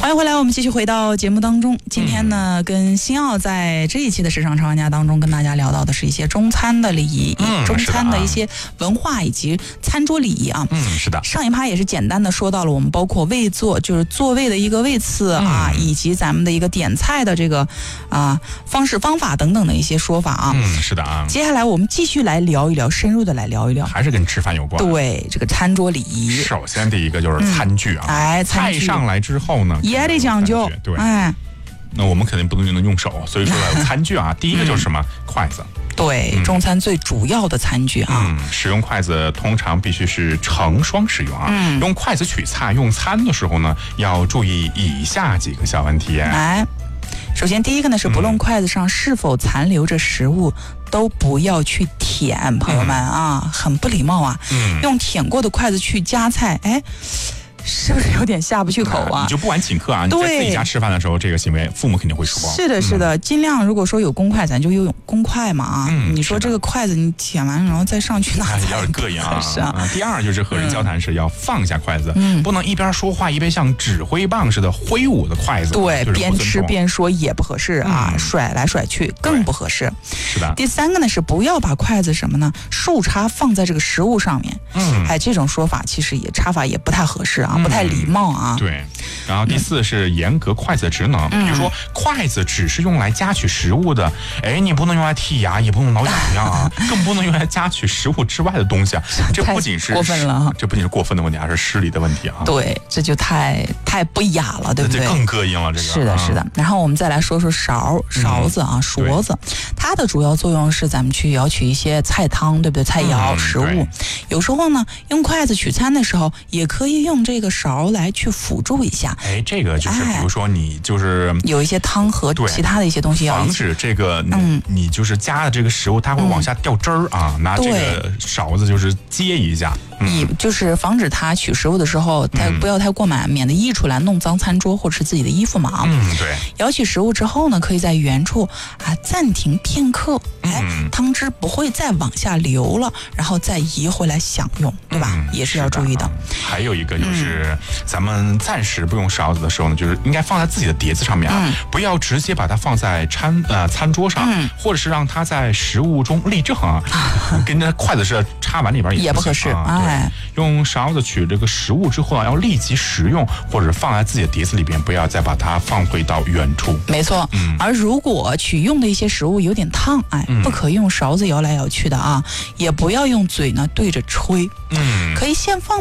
欢迎回来，我们继续回到节目当中。今天呢，跟新奥在这一期的时尚超玩家当中，跟大家聊到的是一些中餐的礼仪，中餐的一些文化以及餐桌礼仪啊。 是的。 上一趴也是简单的说到了我们包括位座，就是座位的一个位次啊，以及咱们的一个点菜的这个方式方法等等的一些说法啊。 是的啊。 接下来我们继续来聊一聊，深入的来聊一聊， 还是跟吃饭有关。 对，这个餐桌礼仪。 首先第一个就是餐具啊， 餐具菜上来之后呢， 也得讲究。 对，那我们肯定不能用手，所以说有餐具啊。第一个就是什么？筷子。 对，中餐最主要的餐具啊。 使用筷子通常必须是成双使用啊。用筷子取菜用餐的时候呢，要注意以下几个小问题。 首先第一个呢是不论筷子上是否残留着食物，都不要去舔，朋友们啊，很不礼貌啊。用舔过的筷子去夹菜，是不是有点下不去口啊？ 你就不管请客啊，你在自己家吃饭的时候，这个行为父母肯定会说。 是的，是的，尽量如果说有公筷，咱就用公筷嘛啊。你说这个筷子你舔完然后再上去拿菜， 要是膈应啊。 是啊。 第二就是和人交谈时要放下筷子，不能一边说话一边像指挥棒似的挥舞的筷子。 对，边吃边说也不合适啊，甩来甩去更不合适。 是的。 第三个呢是不要把筷子什么呢竖插放在这个食物上面。这种说法其实也插法也不太合适啊，不太礼貌啊。 对。然后第四是严格筷子的职能，比如说筷子只是用来夹取食物的，你不能用来剔牙，也不能挠痒痒啊，更不能用来夹取食物之外的东西啊。这不仅是过分了， 这不仅是过分的问题，还是失礼的问题啊。 对，这就太不雅了，对不对？ 这更膈应了，这个。 是的，是的。然后我们再来说说勺子啊，勺子，它的主要作用是咱们去舀取一些菜汤，对不对？菜肴食物，有时候呢，用筷子取餐的时候，也可以用这个勺来去辅助一下。 这个就是比如说你就是有一些汤和其他的一些东西要防止这个你就是夹的这个食物它会往下掉汁儿啊，拿这个勺子就是接一下， 就是防止它取食物的时候它不要太过满，免得溢出来弄脏餐桌或者是自己的衣服嘛。 对。 舀起食物之后呢，可以在原处暂停片刻，汤汁不会再往下流了，然后再移回来享用，对吧？也是要注意的。 还有一个就是咱们暂时不用勺子的时候呢，就是应该放在自己的碟子上面啊，不要直接把它放在餐桌上，或者是让它在食物中立正啊，跟那筷子是插碗里边也不合适。 用勺子取这个食物之后要立即食用，或者放在自己的碟子里边，不要再把它放回到原处。 没错。而如果取用的一些食物有点烫，不可以用勺子舀来舀去的啊，也不要用嘴呢对着吹，可以先放